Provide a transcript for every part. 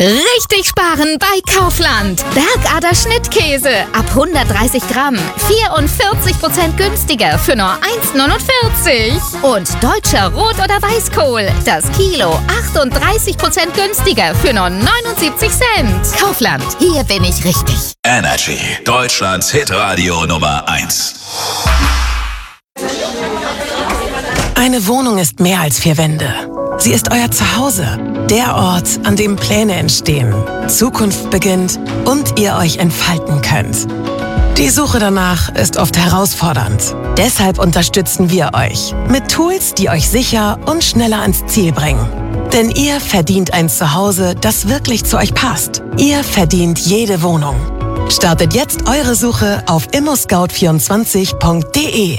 Richtig sparen bei Kaufland. Bergader Schnittkäse ab 130 Gramm. 44% günstiger für nur 1,49. Und deutscher Rot- oder Weißkohl. Das Kilo 38% günstiger für nur 79 Cent. Kaufland, hier bin ich richtig. Energy, Deutschlands Hitradio Nummer 1. Eine Wohnung ist mehr als 4 Wände. Sie ist euer Zuhause. Der Ort, an dem Pläne entstehen, Zukunft beginnt und ihr euch entfalten könnt. Die Suche danach ist oft herausfordernd. Deshalb unterstützen wir euch mit Tools, die euch sicher und schneller ans Ziel bringen. Denn ihr verdient ein Zuhause, das wirklich zu euch passt. Ihr verdient jede Wohnung. Startet jetzt eure Suche auf immoscout24.de.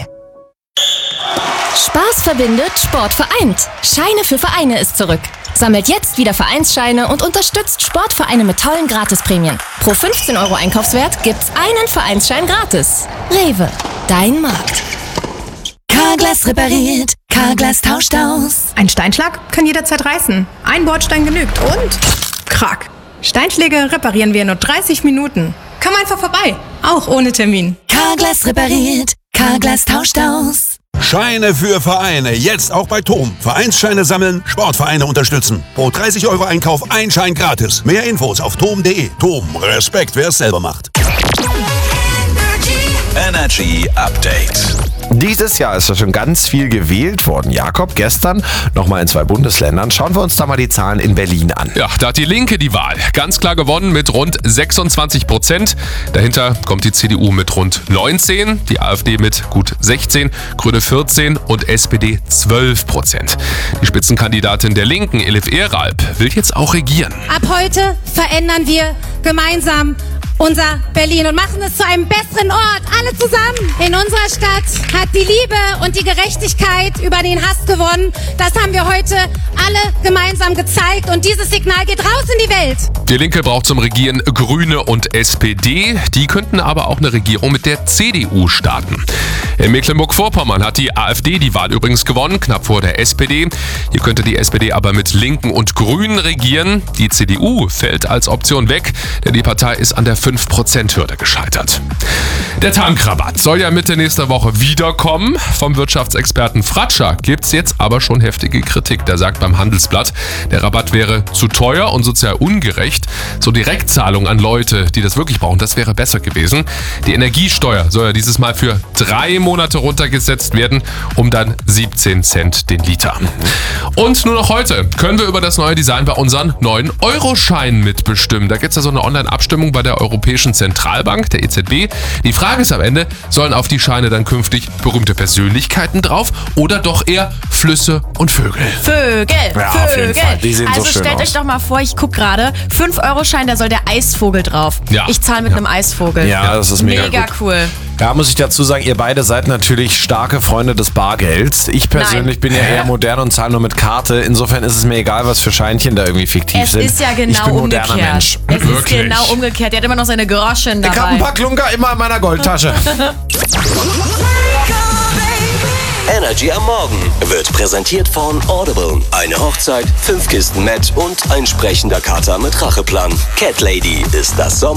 Spaß verbindet, Sport vereint. Scheine für Vereine ist zurück. Sammelt jetzt wieder Vereinsscheine und unterstützt Sportvereine mit tollen Gratisprämien. Pro 15 € Einkaufswert gibt's einen Vereinsschein gratis. Rewe, dein Markt. Carglass repariert, Carglass tauscht aus. Ein Steinschlag kann jederzeit reißen. Ein Bordstein genügt und krack. Steinschläge reparieren wir in nur 30 Minuten. Komm einfach vorbei, auch ohne Termin. Carglass repariert, Carglass tauscht aus. Scheine für Vereine, jetzt auch bei TOM. Vereinsscheine sammeln, Sportvereine unterstützen. Pro 30 € Einkauf ein Schein gratis. Mehr Infos auf tom.de. TOM, Respekt, wer es selber macht. Energy Update. Dieses Jahr ist ja schon ganz viel gewählt worden. Jakob, gestern nochmal in 2 Bundesländern. Schauen wir uns da mal die Zahlen in Berlin an. Ja, da hat die Linke die Wahl. Ganz klar gewonnen mit rund 26%. Dahinter kommt die CDU mit rund 19%, die AfD mit gut 16%, Grüne 14% und SPD 12%. Die Spitzenkandidatin der Linken, Elif Eralp, will jetzt auch regieren. Ab heute verändern wir gemeinsam unser Berlin und machen es zu einem besseren Ort, alle zusammen. In unserer Stadt hat die Liebe und die Gerechtigkeit über den Hass gewonnen. Das haben wir heute alle gemeinsam gezeigt und dieses Signal geht raus in die Welt. Die Linke braucht zum Regieren Grüne und SPD. Die könnten aber auch eine Regierung mit der CDU starten. In Mecklenburg-Vorpommern hat die AfD die Wahl übrigens gewonnen, knapp vor der SPD. Hier könnte die SPD aber mit Linken und Grünen regieren. Die CDU fällt als Option weg, denn die Partei ist an der 5%-Hürde gescheitert. Der Tankrabatt soll ja Mitte nächster Woche wiederkommen. Vom Wirtschaftsexperten Fratscher gibt's jetzt aber schon heftige Kritik. Der sagt beim Handelsblatt, der Rabatt wäre zu teuer und sozial ungerecht. So Direktzahlungen an Leute, die das wirklich brauchen, das wäre besser gewesen. Die Energiesteuer soll ja dieses Mal für 3 Monate runtergesetzt werden, um dann 17 Cent den Liter. Und nur noch heute können wir über das neue Design bei unseren 9-Euro-Scheinen mitbestimmen. Da gibt's ja so eine Online-Abstimmung bei der Europäischen Zentralbank, der EZB. Die Frage ist am Ende, sollen auf die Scheine dann künftig berühmte Persönlichkeiten drauf oder doch eher Flüsse und Vögel? Vögel, Ja, Vögel. auf jeden Fall. Die sehen also so schön stellt aus. euch doch mal vor, ich gucke gerade, 5-Euro-Schein, da soll der Eisvogel drauf. Ja. Ich zahle mit einem Eisvogel. Ja, das ist mega gut. cool. Ja, muss ich dazu sagen, ihr beide seid natürlich starke Freunde des Bargelds. Ich persönlich bin ja eher modern und zahle nur mit Karte. Insofern ist es mir egal, was für Scheinchen da irgendwie fiktiv sind. Es ist ja ich genau bin moderner umgekehrt. Mensch. Es ist Wirklich? genau umgekehrt. Der hat immer noch seine Groschen dabei. Ich habe ein paar Klunker immer in meiner Goldtasche. Energy am Morgen wird präsentiert von Audible. Eine Hochzeit, 5 Kisten Met und ein sprechender Kater mit Racheplan. Cat Lady ist das Sommer.